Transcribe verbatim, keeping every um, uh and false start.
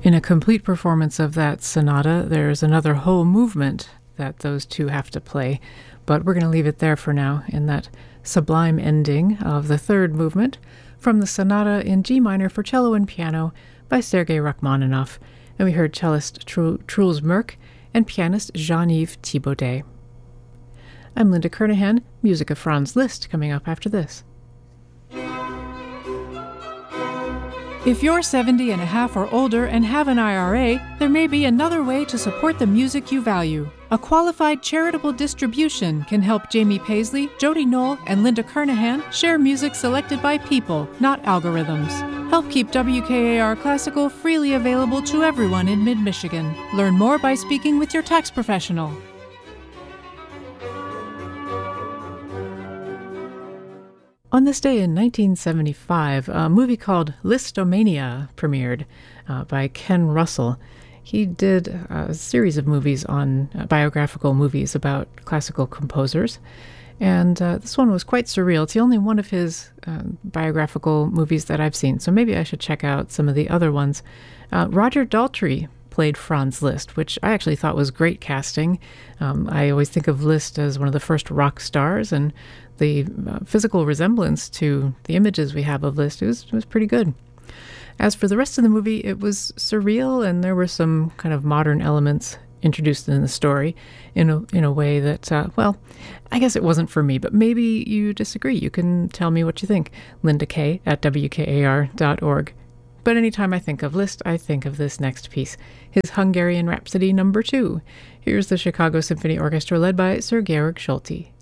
In a complete performance of that sonata, there's another whole movement that those two have to play, but we're going to leave it there for now in that sublime ending of the third movement from the sonata in G minor for cello and piano by Sergei Rachmaninoff, and we heard cellist Tru- Truls Merk and pianist Jean-Yves Thibaudet. I'm Linda Kernahan, music of Franz Liszt coming up after this. If you're seventy and a half or older and have an I R A, there may be another way to support the music you value. A qualified charitable distribution can help Jamie Paisley, Jody Knoll, and Linda Kernahan share music selected by people, not algorithms. Help keep W K A R Classical freely available to everyone in mid-Michigan. Learn more by speaking with your tax professional. On this day in nineteen seventy-five, a movie called Listomania premiered uh, by Ken Russell. He did a series of movies on uh, biographical movies about classical composers, and uh, this one was quite surreal. It's the only one of his uh, biographical movies that I've seen, so maybe I should check out some of the other ones. Uh, Roger Daltrey played Franz Liszt, which I actually thought was great casting. Um, I always think of Liszt as one of the first rock stars, and the uh, physical resemblance to the images we have of Liszt was, was pretty good. As for the rest of the movie, it was surreal, and there were some kind of modern elements introduced in the story in a, in a way that, uh, well, I guess it wasn't for me, but maybe you disagree. You can tell me what you think. Linda Kay at W K A R dot org. But anytime I think of Liszt, I think of this next piece, his Hungarian Rhapsody number two. Here's the Chicago Symphony Orchestra led by Sir Georg Solti.